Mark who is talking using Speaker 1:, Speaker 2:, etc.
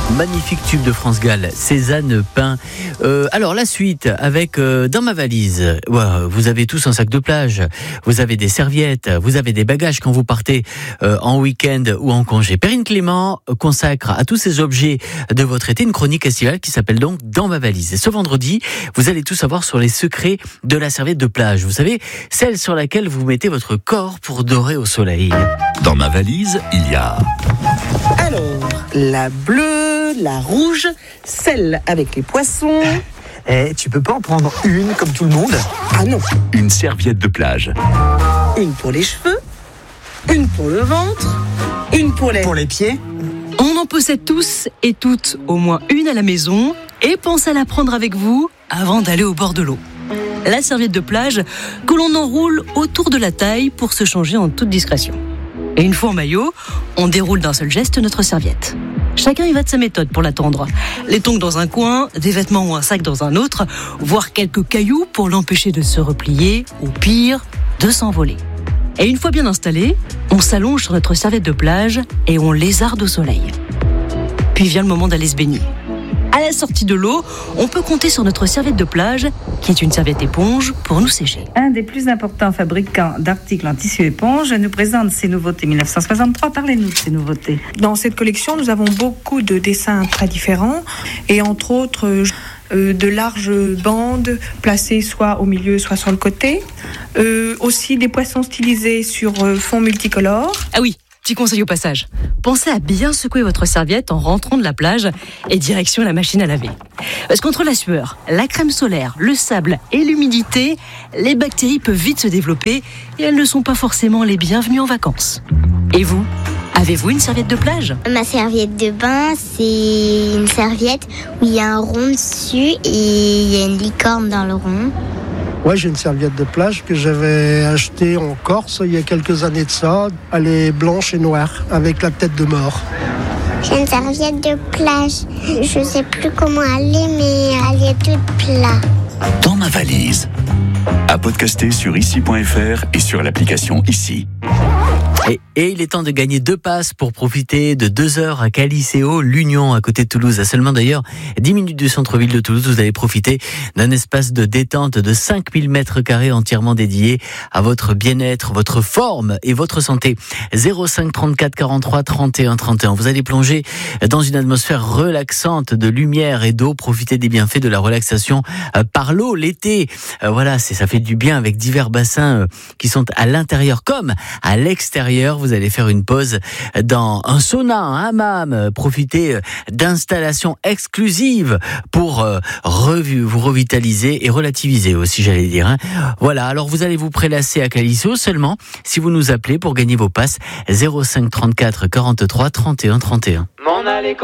Speaker 1: Magnifique tube de France Gall, Cézanne Pain. Alors la suite avec dans ma valise, vous avez tous un sac de plage, vous avez des serviettes, vous avez des bagages quand vous partez en week-end ou en congé. Perrine Clément consacre à tous ces objets de votre été une chronique estivale qui s'appelle donc Dans ma valise. Et ce vendredi, vous allez tout savoir sur les secrets de la serviette de plage. Vous savez, celle sur laquelle vous mettez votre corps pour dorer au soleil.
Speaker 2: Dans ma valise, il y a...
Speaker 3: Alors, la bleue, la rouge, celle avec les poissons.
Speaker 4: Tu peux pas en prendre une comme tout le monde?
Speaker 3: Ah non,
Speaker 2: une serviette de plage.
Speaker 3: une pour les cheveux, une pour le ventre, une pour les
Speaker 4: pieds?
Speaker 5: On en possède tous et toutes au moins une à la maison et pensez à la prendre avec vous avant d'aller au bord de l'eau. La serviette de plage que l'on enroule autour de la taille pour se changer en toute discrétion. Et une fois en maillot, on déroule d'un seul geste notre serviette. Chacun y va de sa méthode pour la tendre. Les tongs dans un coin, des vêtements ou un sac dans un autre, voire quelques cailloux pour l'empêcher de se replier, ou pire, de s'envoler. Et une fois bien installé, on s'allonge sur notre serviette de plage et on lézarde au soleil. Puis vient le moment d'aller se baigner. À la sortie de l'eau, on peut compter sur notre serviette de plage, qui est une serviette éponge, pour nous sécher.
Speaker 6: Un des plus importants fabricants d'articles en tissu éponge nous présente ses nouveautés 1963. Parlez-nous de ces nouveautés.
Speaker 7: Dans cette collection, nous avons beaucoup de dessins très différents et entre autres de larges bandes placées soit au milieu, soit sur le côté. Aussi des poissons stylisés sur fond multicolore.
Speaker 5: Ah oui, petit conseil au passage. Pensez à bien secouer votre serviette en rentrant de la plage et direction la machine à laver. Parce qu'entre la sueur, la crème solaire, le sable et l'humidité, les bactéries peuvent vite se développer et elles ne sont pas forcément les bienvenues en vacances. Et vous, avez-vous une serviette de plage ?
Speaker 8: Ma serviette de bain, c'est une serviette où il y a un rond dessus et il y a une licorne dans le rond.
Speaker 9: Ouais, j'ai une serviette de plage que j'avais achetée en Corse il y a quelques années de ça. Elle est blanche et noire, avec la tête de mort.
Speaker 8: J'ai une serviette de plage. Je sais plus comment elle est, mais elle est toute plate.
Speaker 2: Dans ma valise. À podcaster sur ici.fr et sur l'application Ici.
Speaker 1: Et il est temps de gagner 2 passes pour profiter de 2 heures à Caliceo, l'Union, à côté de Toulouse. À seulement d'ailleurs 10 minutes du centre-ville de Toulouse, vous allez profiter d'un espace de détente de 5000 mètres carrés entièrement dédié à votre bien-être, votre forme et votre santé. 05 34 43 31 31. Vous allez plonger dans une atmosphère relaxante de lumière et d'eau. Profitez des bienfaits de la relaxation par l'eau l'été. Voilà, ça fait du bien avec divers bassins qui sont à l'intérieur comme à l'extérieur. Vous allez faire une pause dans un sauna, un hammam, profiter d'installations exclusives pour vous revitaliser et relativiser aussi, j'allais dire. Voilà, alors vous allez vous prélasser à Caliceo seulement si vous nous appelez pour gagner vos passes 05 34 43 31 31.